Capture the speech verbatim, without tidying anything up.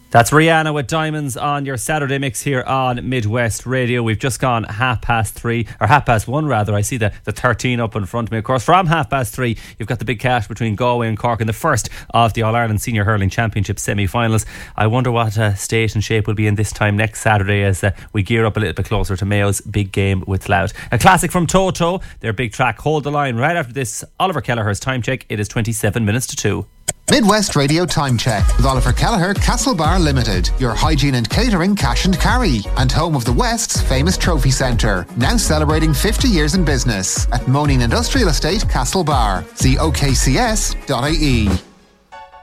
That's Rihanna with Diamonds on your Saturday mix here on Midwest Radio. We've just gone half past three, or half past one rather. I see the, the thirteen up in front of me. Of course, from half past three, you've got the big clash between Galway and Cork in the first of the All-Ireland Senior Hurling Championship semi-finals. I wonder what uh, state and shape will be in this time next Saturday as uh, we gear up a little bit closer to Mayo's big game with Louth. A classic from Toto, their big track Hold the Line. Right after this, Oliver Kelleher's time check. It is twenty-seven minutes to two. Midwest Radio Time Check with Oliver Kelleher, Castlebar Limited, your hygiene and catering cash and carry, and home of the West's famous trophy centre, now celebrating fifty years in business at Moaning Industrial Estate, Castlebar. See o k c s dot i e.